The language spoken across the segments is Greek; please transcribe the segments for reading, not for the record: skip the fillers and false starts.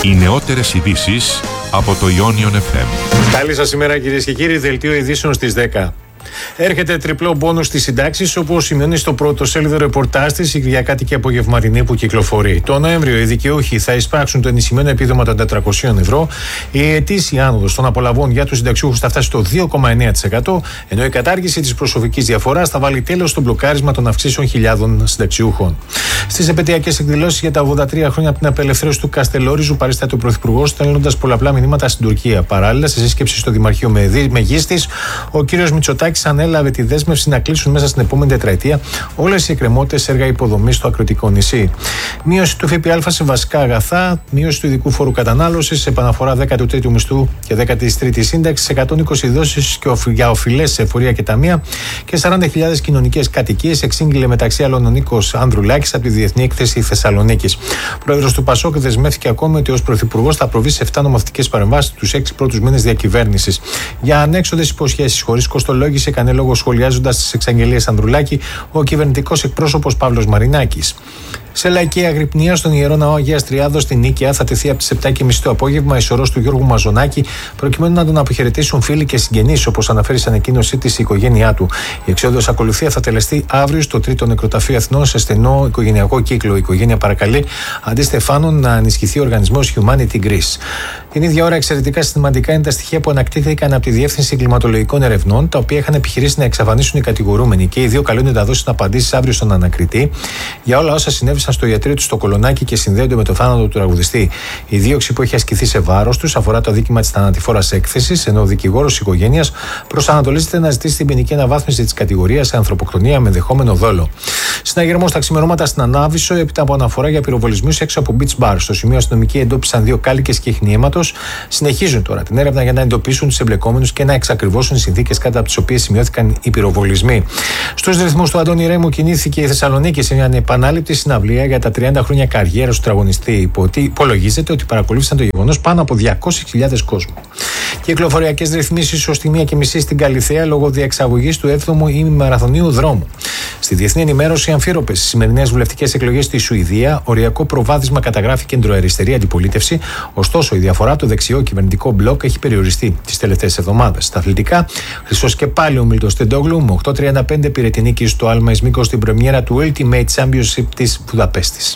Οι νεότερες ειδήσεις από το Ionion FM. Καλή σας ημέρα κυρίες και κύριοι, δελτίο ειδήσεων στις 10. Έρχεται τριπλό μπόνους στις συντάξεις, όπως σημειώνει στο πρωτοσέλιδο ρεπορτάζ της η Κυριακάτικη Απογευματινή που κυκλοφορεί. Το Νοέμβριο οι δικαιούχοι θα εισπράξουν το ενισχυμένο επίδομα των 400 ευρώ. Η ετήσια άνοδος των απολαβών για τους συνταξιούχους θα φτάσει στο 2,9%, ενώ η κατάργηση της προσωπικής διαφοράς θα βάλει τέλος στο μπλοκάρισμα των αυξήσεων χιλιάδων συνταξιούχων. Στις επαιτειακές εκδηλώσεις για τα 83 χρόνια από την απελευθέρωση του Καστελόριζου παρίσταται ο Πρωθυπουργός, στέλνοντας πολλαπλά μηνύματα στην Τουρκία. Παράλληλα, σε σύσκεψη στο Δημαρχείο Μεγίστης, ο κύριος Μητσοτάκης ανέλαβε τη δέσμευση να κλείσουν μέσα στην επόμενη τετραετία όλες οι εκκρεμότητες έργα υποδομής στο ακροτικό νησί. Μείωση του ΦΠΑ σε βασικά αγαθά, μείωση του ειδικού φόρου κατανάλωσης, επαναφορά 13ου μισθού και 13η σύνταξης, 120 δόσεις για οφειλές σε εφορία και ταμεία και 40.000 κοινωνικές κατοικίες, εξήγηλε μεταξύ άλλων ο Νίκος Ανδρουλάκης από τη Διεθνή Έκθεση Θεσσαλονίκης. Ο πρόεδρος του ΠΑΣΟΚ δεσμεύτηκε ακόμη ότι ως πρωθυπουργός θα προβεί σε 7 νομοθετικές παρεμβάσεις τους 6 πρώτους μήνες διακυβέρνησης. Για ανέξοδες υποσχέσεις χωρίς κοστολόγηση έκανε λόγο σχολιάζοντας τις εξαγγελίες Ανδρουλάκη ο κυβερνητικός εκπρόσωπος Παύλος Μαρινάκης. Σε λαϊκή αγρυπνία στον Ιερό Ναό Αγίας Τριάδος στην Νίκαια θα τεθεί από τις 7.30 το απόγευμα η σωρός του Γιώργου Μαζονάκη, προκειμένου να τον αποχαιρετήσουν φίλοι και συγγενείς, όπως αναφέρει σε ανακοίνωσή της η οικογένειά του. Η εξόδιος ακολουθία θα τελεστεί αύριο στο 3ο Νεκροταφείο Αθηνών σε στενό οικογενειακό κύκλο. Η οικογένεια παρακαλεί αντί Στεφάνων να ενισχυθεί ο οργανισμός Humanity Greece. Την ίδια ώρα, εξαιρετικά συστηματικά είναι τα στοιχεία που ανακτήθηκαν από τη Διεύθυνση Κλιματολογικών Ερευνών, τα οποία είχαν επιχειρήσει να εξαφανίσουν οι κατηγορούμενοι. Και οι δύο καλούνται να δώσουν απαντήσεις αύριο στον ανακριτή για όλα όσα συνέβησαν στο ιατρείο του στο Κολονάκι και συνδέονται με το θάνατο του τραγουδιστή. Η δίωξη που έχει ασκηθεί σε βάρος τους αφορά το δίκημα της θανατηφόρας έκθεσης, ενώ ο δικηγόρος της οικογένειας προσανατολίζεται να ζητήσει την ποινική αναβάθμιση της κατηγορίας σε ανθρωποκτονία με δεχόμενο δόλο. Συναγερμό στα ξημερώματα στην Ανάβησο, έπειτα από αναφορά για πυροβολισμούς έξω από beach bar. Στο σημείο αστυνομικοί εντόπισαν 2 κάλικες και αιχνιαίματος. Συνεχίζουν τώρα την έρευνα για να εντοπίσουν τους εμπλεκόμενους και να εξακριβώσουν τις συνθήκες κάτω από τις οποίες σημειώθηκαν οι πυροβολισμοί. Στους ρυθμούς του Αντώνη Ρέμου κινήθηκε η Θεσσαλονίκη σε μια ανεπανάληπτη συναυλία για τα 30 χρόνια καριέρας του τραγωνιστή. Υπολογίζεται ότι παρακολούθησαν το γεγονός πάνω από 200.000 κόσμο. Κυκλοφοριακές ρυθμίσεις ως τη 1:30 στην Καλιθέα λόγω διεξαγωγής του 7ου ημιμαραθωνίου δρόμου. Στη διεθνή ενημέρωση, αμφίροπες στις σημερινές βουλευτικές εκλογές στη Σουηδία, οριακό προβάδισμα καταγράφει κεντροαριστερή αντιπολίτευση. Ωστόσο, η διαφορά του δεξιό κυβερνητικό μπλοκ έχει περιοριστεί τις τελευταίες εβδομάδες. Στα αθλητικά, Χρυσός και πάλι ο Μίλτος Τεντόγλου με 8-35 πήρε την νίκη στο Άλμα Ισμίκο στην πρεμιέρα του Ultimate Championship της Βουδαπέστης.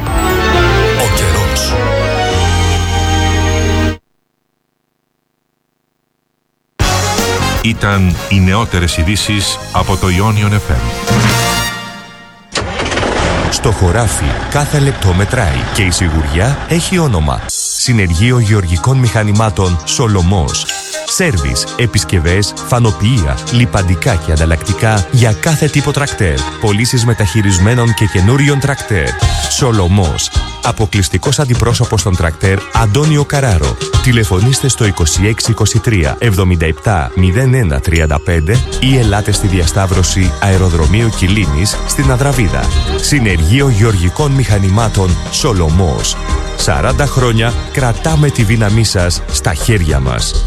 Ο καιρός. Ήταν οι νεότερες ειδήσεις από το Ionion FM. Στο χωράφι κάθε λεπτό μετράει και η σιγουριά έχει όνομα. Συνεργείο Γεωργικών Μηχανημάτων Σολομός. Σέρβις, επισκευές, φανοποιεία, λιπαντικά και ανταλλακτικά για κάθε τύπο τρακτέρ. Πωλήσεις μεταχειρισμένων και καινούριων τρακτέρ. Σολομός. Αποκλειστικός αντιπρόσωπος των τρακτέρ Αντώνιο Καράρο. Τηλεφωνήστε στο 2623 77 01 35 ή ελάτε στη διασταύρωση Αεροδρομίου Κιλίνης στην Αδραβίδα. Συνεργείο Γεωργικών Μηχανημάτων Σολομός. 40 χρόνια κρατάμε τη δύναμή σας στα χέρια μας.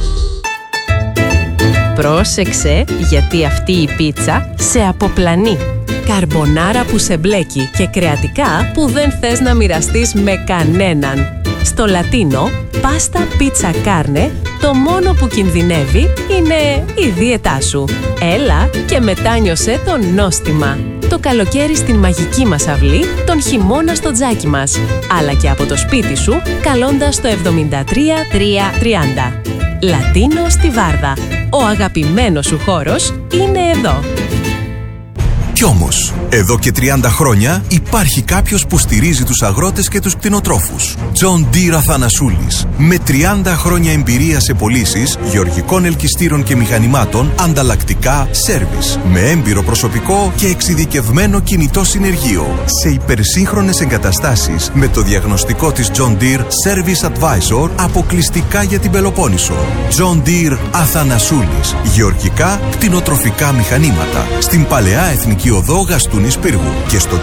Πρόσεξε, γιατί αυτή η πίτσα σε αποπλανεί. Καρμπονάρα που σε μπλέκει και κρεατικά που δεν θες να μοιραστείς με κανέναν. Στο Λατίνο, πάστα πίτσα κάρνε, το μόνο που κινδυνεύει είναι η δίαιτά σου. Έλα και μετάνιωσε το νόστιμα. Το καλοκαίρι στην μαγική μας αυλή, τον χειμώνα στο τζάκι μας. Αλλά και από το σπίτι σου, καλώντας το 73 330. Λατίνο στη Βάρδα. Ο αγαπημένος σου χώρος είναι εδώ. Κι όμως, εδώ και 30 χρόνια υπάρχει κάποιος που στηρίζει τους αγρότες και τους κτηνοτρόφους. John Deere Αθανασούλης. Με 30 χρόνια εμπειρία σε πωλήσεις γεωργικών ελκυστήρων και μηχανημάτων, ανταλλακτικά, σέρβις. Με έμπειρο προσωπικό και εξειδικευμένο κινητό συνεργείο. Σε υπερσύγχρονες εγκαταστάσεις με το διαγνωστικό της John Deere Service Advisor αποκλειστικά για την Πελοπόννησο. John Deere Αθανασούλης. Γεωργικά, κτηνοτροφικά μηχανήματα. Στην Παλαιά Εθνική Οδό Γαστούνης Πύργου και στο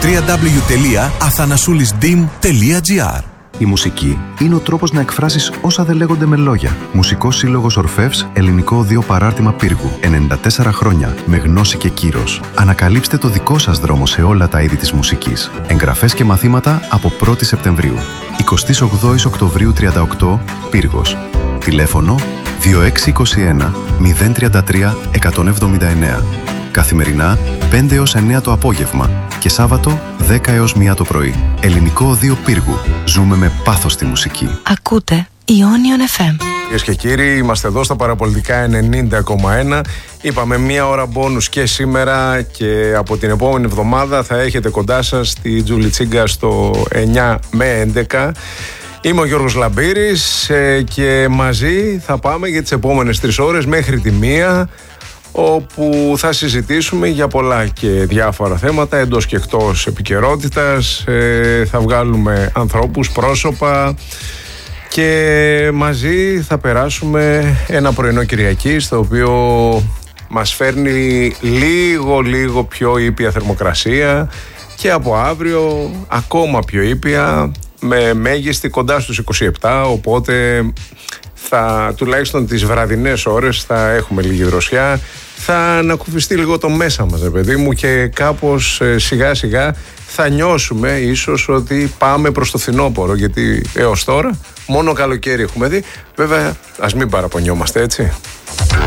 www.athanasoulisdim.gr. Η μουσική είναι ο τρόπος να εκφράσεις όσα δεν λέγονται με λόγια. Μουσικός Σύλλογος Ορφεύς, Ελληνικό Οδείο Παράρτημα Πύργου. 94 χρόνια με γνώση και κύρος. Ανακαλύψτε το δικό σας δρόμο σε όλα τα είδη της μουσικής. Εγγραφές και μαθήματα από 1η Σεπτεμβρίου. 28 Οκτωβρίου 38, Πύργος. Τηλέφωνο 2621 033 179. Καθημερινά 5 έως 9 το απόγευμα και Σάββατο 10 έως 1 το πρωί. Ελληνικό Οδείο Πύργου. Ζούμε με πάθος τη μουσική. Ακούτε Ionion FM. Κυρίες και κύριοι, είμαστε εδώ στα Παραπολιτικά 90,1. Είπαμε μία ώρα μπόνους και σήμερα, και από την επόμενη εβδομάδα θα έχετε κοντά σας τη Τζούλη Τσίγκα στο 9 με 11. Είμαι ο Γιώργος Λαμπύρης και μαζί θα πάμε για τις επόμενες 3 ώρες μέχρι τη 1, όπου θα συζητήσουμε για πολλά και διάφορα θέματα εντός και εκτός επικαιρότητας. Θα βγάλουμε ανθρώπους, πρόσωπα, και μαζί θα περάσουμε ένα πρωινό Κυριακή, στο οποίο μας φέρνει λίγο πιο ήπια θερμοκρασία, και από αύριο ακόμα πιο ήπια, με μέγιστη κοντά στους 27, οπότε τουλάχιστον τις βραδινές ώρες θα έχουμε λίγη δροσιά. Θα ανακουφιστεί λίγο το μέσα μας, παιδί μου, και κάπως σιγά σιγά θα νιώσουμε ίσως ότι πάμε προς το φθινόπωρο, γιατί έως τώρα μόνο καλοκαίρι έχουμε δει. Βέβαια, ας μην παραπονιόμαστε, έτσι.